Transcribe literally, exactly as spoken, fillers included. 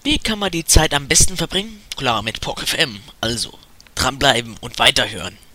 Wie kann man die Zeit am besten verbringen? Klar, mit PogFM. Also, dranbleiben und weiterhören.